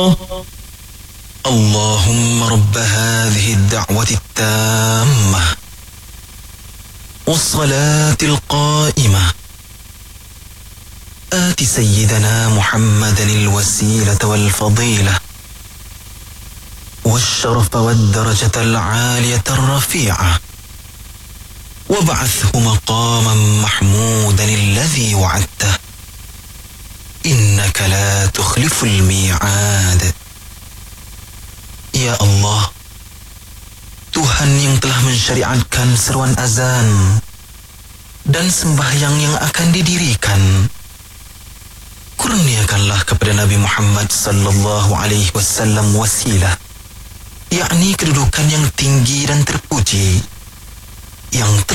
اللهم رب هذه الدعوة التامة والصلاة القائمة آت سيدنا محمدا الوسيلة والفضيلة والشرف والدرجة العالية الرفيعة وابعثه مقاما محمودا الذي وعدته إنك لا تخلف الميعاد. Ya Allah, Tuhan yang telah mensyariatkan seruan azan dan sembahyang yang akan didirikan, kurniakanlah kepada Nabi Muhammad sallallahu alaihi wasallam wasilah, yakni kedudukan yang tinggi dan terpuji yang